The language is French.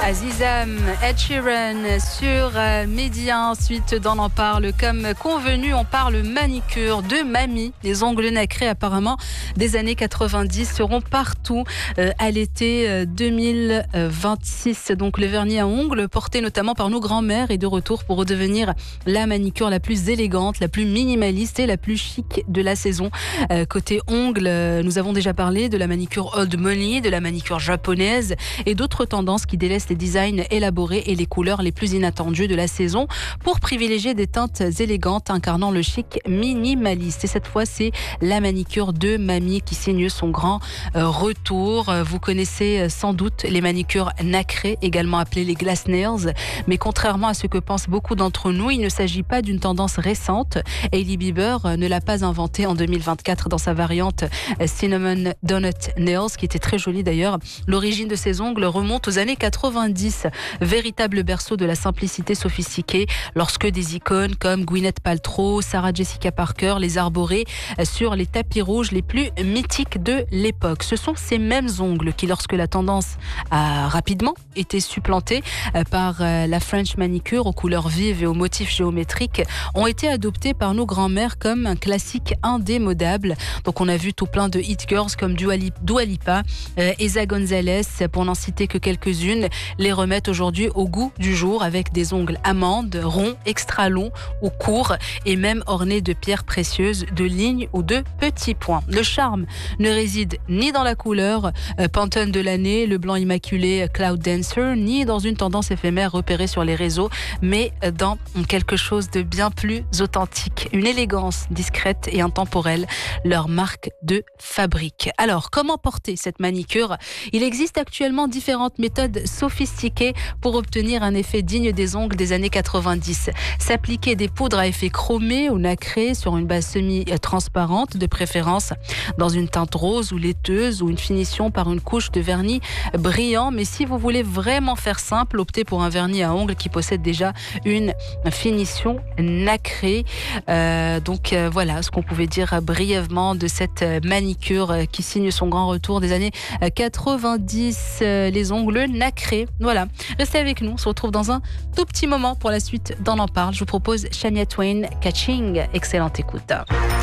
Azizam, Ed Sheeran sur Média. Ensuite, dans On en parle comme convenu, on parle manicure de mamie. Les ongles nacrés apparemment des années 90 seront partout à l'été 2026. Donc le vernis à ongles porté notamment par nos grands-mères est de retour pour redevenir la manicure la plus élégante, la plus minimaliste et la plus chic de la saison. Côté ongles, nous avons déjà parlé de la manicure old money, de la manicure japonaise et d'autres tendances qui délaissent les designs élaborés et les couleurs les plus inattendues de la saison pour privilégier des teintes élégantes incarnant le chic minimaliste. Et cette fois, c'est la manicure de mamie qui signe son grand retour. Vous connaissez sans doute les manicures nacrées, également appelées les glass nails. Mais contrairement à ce que pensent beaucoup d'entre nous, il ne s'agit pas d'une tendance récente. Hailey Bieber ne l'a pas inventée en 2024 dans sa variante Cinnamon Donut Nails, qui était très jolie d'ailleurs. L'origine de ces ongles remonte aux années 90, véritable berceau de la simplicité sophistiquée, lorsque des icônes comme Gwyneth Paltrow, Sarah Jessica Parker les arboraient sur les tapis rouges les plus mythiques de l'époque. Ce sont ces mêmes ongles qui, lorsque la tendance a rapidement été supplantée par la French manicure aux couleurs vives et aux motifs géométriques, ont été adoptés par nos grands-mères comme un classique indémodable. Donc on a vu tout plein de hit girls comme Dua Lipa, Eiza Gonzalez, pour n'en citer que quelques-unes, les remettent aujourd'hui au goût du jour avec des ongles amandes, ronds, extra longs ou courts et même ornés de pierres précieuses, de lignes ou de petits points. Le charme ne réside ni dans la couleur Pantone de l'année, le blanc immaculé Cloud Dancer, ni dans une tendance éphémère repérée sur les réseaux, mais dans quelque chose de bien plus authentique, une élégance discrète et intemporelle, leur marque de fabrique. Alors, comment porter cette manicure ? Il existe actuellement différentes méthodes sophistiquées pour obtenir un effet digne des ongles des années 90. S'appliquer des poudres à effet chromé ou nacré sur une base semi-transparente, de préférence dans une teinte rose ou laiteuse, ou une finition par une couche de vernis brillant. Mais si vous voulez vraiment faire simple, optez pour un vernis à ongles qui possède déjà une finition nacrée. Voilà ce qu'on pouvait dire brièvement de cette manicure qui signe son grand retour des années 90, les ongles nacrés. Voilà, restez avec nous, on se retrouve dans un tout petit moment pour la suite d'On en parle. Je vous propose Shania Twain, Catching. Excellente écoute.